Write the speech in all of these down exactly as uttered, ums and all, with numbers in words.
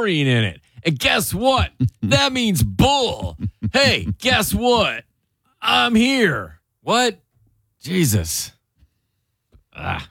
chlorine in it. And guess what? That means bull. Hey, guess what? I'm here. What? Jesus. Ah.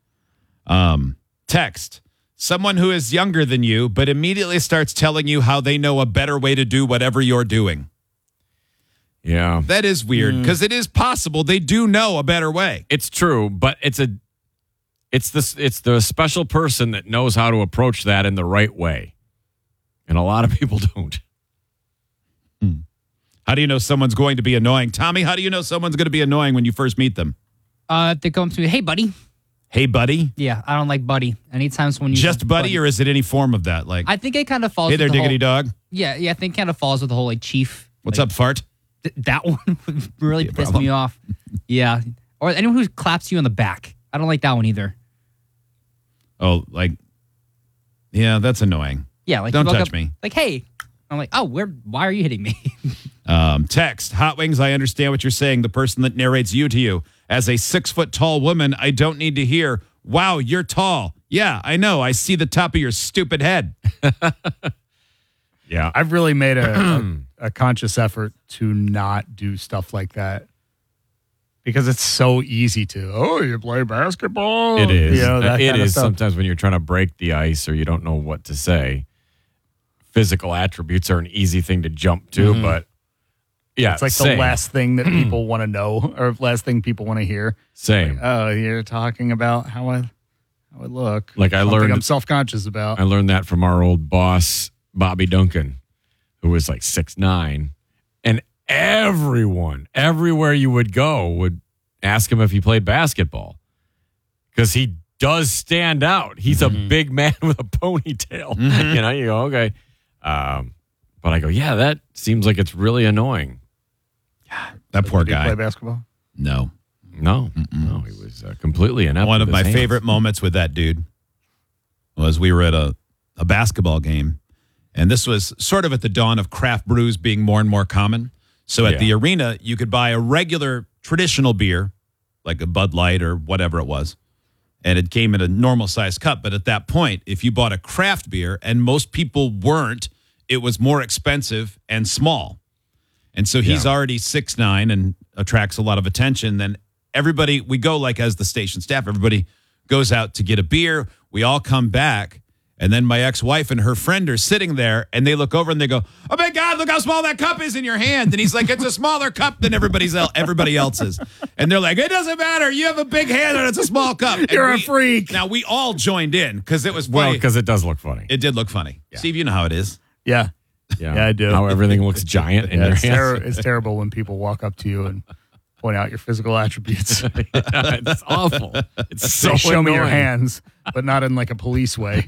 Um, text. Someone who is younger than you, but immediately starts telling you how they know a better way to do whatever you're doing. Yeah. That is weird because mm. it is possible they do know a better way. It's true, but it's a it's the it's the special person that knows how to approach that in the right way. And a lot of people don't. Hmm. How do you know someone's going to be annoying? Tommy, how do you know someone's going to be annoying when you first meet them? Uh, they come to me, hey, buddy. Hey, buddy? Yeah, I don't like buddy. Anytime someone uses Just buddy, buddy, or is it any form of that? Like, I think it kind of falls hey with there, the diggity whole, dog. Yeah, yeah, I think it kind of falls with the whole, like, chief. What's like, up, fart? Th- that one would really Yeah, piss problem. me off. Yeah. Or anyone who claps you on the back. I don't like that one either. Oh, like, yeah, that's annoying. Yeah, like, Don't you walk touch up, me. Like, hey. I'm like, oh, where? Why are you hitting me? Um, text, Hot Wings, I understand what you're saying. The person that narrates you to you. As a six-foot-tall woman, I don't need to hear, wow, you're tall. Yeah, I know. I see the top of your stupid head. Yeah. I've really made a, a, a conscious effort to not do stuff like that because it's so easy to, oh, you play basketball? It is. You know, that it kind of is stuff. sometimes when you're trying to break the ice or you don't know what to say. Physical attributes are an easy thing to jump to, Mm-hmm. but yeah, It's like same. the last thing that people want to know or last thing people want to hear. Same. Oh, you're talking about how I, how I look. Like I Something learned- I'm self-conscious about. I learned that from our old boss, Bobby Duncan, who was like six nine, and everyone, everywhere you would go, would ask him if he played basketball because he does stand out. He's Mm-hmm. a big man with a ponytail. Mhm. You know, you go, okay. Um, but I go, yeah, that seems like it's really annoying. That poor Did you guy. play basketball? No. No, no, he was uh, completely inept. One with of his my hands. favorite moments with that dude was we were at a, a basketball game, and this was sort of at the dawn of craft brews being more and more common. So at Yeah. the arena, you could buy a regular traditional beer, like a Bud Light or whatever it was, and it came in a normal size cup. But at that point, if you bought a craft beer, and most people weren't, it was more expensive and small. And so he's Yeah. already six nine and attracts a lot of attention. Then everybody, we go like as the station staff, everybody goes out to get a beer. We all come back. And then my ex-wife and her friend are sitting there, and they look over and they go, oh, my God, look how small that cup is in your hand. And he's like, it's a smaller cup than everybody's el- everybody else's. And they're like, it doesn't matter. You have a big hand and it's a small cup. And You're a we- freak. Now, we all joined in because it was Well, funny. because it does look funny. It did look funny. Steve, you know how it is. Yeah. Yeah, I do. How everything looks giant in Yeah, your it's, hands. ter- it's terrible when people walk up to you and point out your physical attributes. It's awful. It's so Say, show me your annoying. hands, but not in like a police way.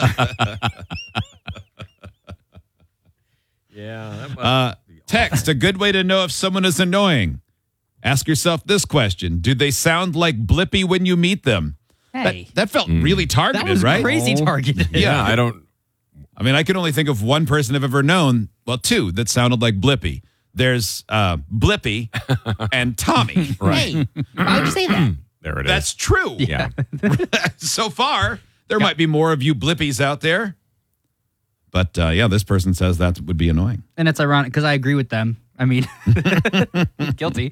Yeah. that must Uh, be text, a good way to know if someone is annoying. Ask yourself this question. Do they sound like Blippy when you meet them? Hey. That, that felt really targeted, That was right? crazy targeted. Yeah, I don't. I mean, I can only think of one person I've ever known, well, two, that sounded like Blippy. There's uh, Blippy and Tommy. Hey, why would you say that? There it is. That's true. yeah. So far, there might be more of you Blippies out there. But uh, yeah, this person says that would be annoying. And it's ironic because I agree with them. I mean, guilty.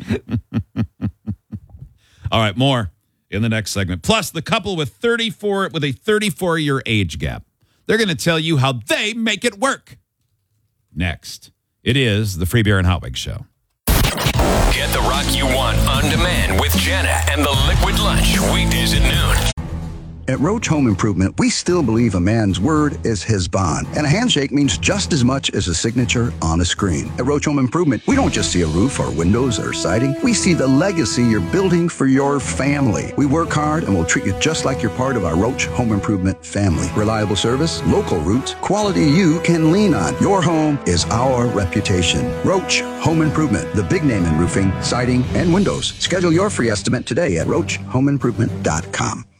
All right, more in the next segment. Plus, the couple with thirty-four with a thirty-four year age gap. They're going to tell you how they make it work. Next, it is the Free Beer and Hot Wings Show. Get the rock you want on demand with Jenna and the Liquid Lunch, weekdays at noon. At Roach Home Improvement, we still believe a man's word is his bond, and a handshake means just as much as a signature on a screen. At Roach Home Improvement, we don't just see a roof or windows or siding. We see the legacy you're building for your family. We work hard and will treat you just like you're part of our Roach Home Improvement family. Reliable service, local roots, quality you can lean on. Your home is our reputation. Roach Home Improvement, the big name in roofing, siding, and windows. Schedule your free estimate today at roach home improvement dot com.